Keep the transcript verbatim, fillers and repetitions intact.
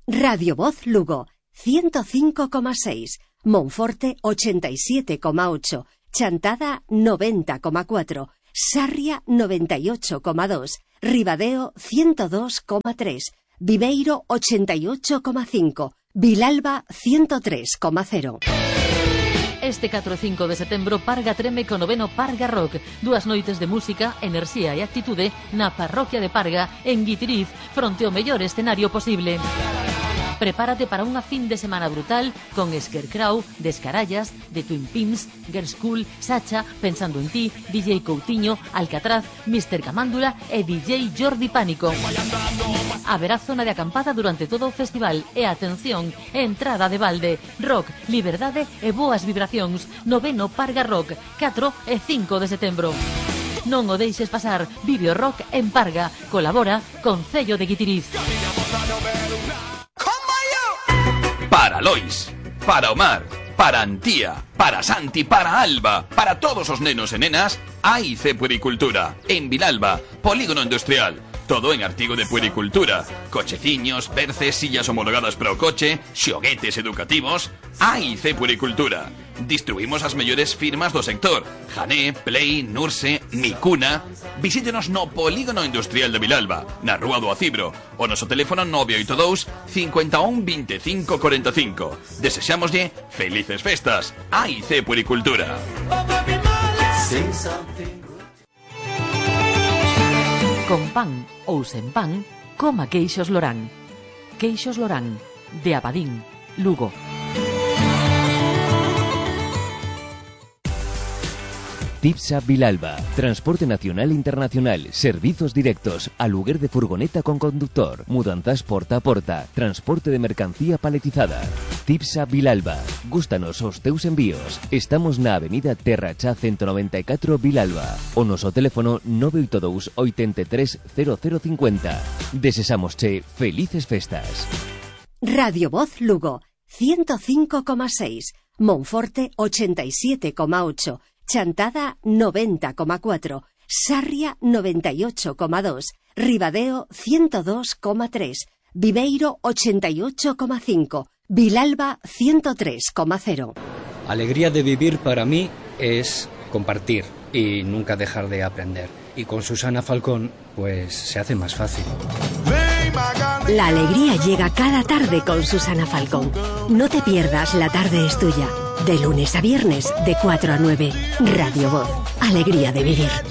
Radio Voz Lugo, ciento cinco coma seis, Monforte ochenta y siete coma ocho, Chantada noventa coma cuatro, Sarria noventa y ocho coma dos, Ribadeo ciento dos coma tres, Viveiro ochenta y ocho coma cinco, Vilalba ciento tres coma cero. Este catro e cinco de setembro Parga treme co noveno Parga Rock. Dúas noites de música, enerxía e actitude na parroquia de Parga, en Guitiriz, fronte ao mellor escenario posible. Prepárate para unha fin de semana brutal con Scarecrow, Descarallas, The Twin Pimps, Girls School, Sacha, Pensando en ti, D J Coutinho, Alcatraz, mister Camándula e D J Jordi Pánico. Haberá zona de acampada durante todo o festival e, atención, entrada de balde, rock, liberdade e boas vibracións. Noveno Parga Rock, catro e cinco de setembro. Non o deixes pasar, vive o rock en Parga. Colabora Concello de Guitiriz. Para Lois, para Omar, para Antía, para Santi, para Alba, para todos os nenos e nenas, A I C Puericultura, en Vilalba, Polígono Industrial. Todo en artigo de puericultura. Cocheciños, berces, sillas homologadas para o coche, xoguetes educativos. A I C Puericultura. Distribuimos as mellores firmas do sector: Jané, Play, Nurse, Micuna. Visítenos no Polígono Industrial de Vilalba, na Rúa do Acibro, o noso teléfono nove oito dous, cinco un, veinticinco, cuarenta y cinco. Desexámoslle felices festas. A I C Puericultura. Con pan ou sen pan, coma queixos Lorán. Queixos Lorán, de Abadín, Lugo. Tipsa Vilalba, transporte nacional e internacional, servizos directos, aluguer de furgoneta con conductor, mudanzas porta a porta, transporte de mercancía paletizada. Tipsa Vilalba, gústanos os teus envíos. Estamos na avenida Terrachá ciento noventa y cuatro Vilalba. O noso teléfono nove oito dous, oitenta e tres, cero cero cincuenta. Desesámosche felices festas. Radio Voz Lugo, ciento cinco coma seis, Monforte ochenta y siete coma ocho, Chantada noventa coma cuatro, Sarria noventa y ocho coma dos, Ribadeo ciento dos coma tres, Viveiro ochenta y ocho coma cinco, Vilalba ciento tres coma cero. Alegría de vivir para mí es compartir y nunca dejar de aprender. Y con Susana Falcón, pues se hace más fácil. La alegría llega cada tarde con Susana Falcón. No te pierdas La Tarde es Tuya. De lunes a viernes, de cuatro a nueve. Radio Voz. Alegría de vivir.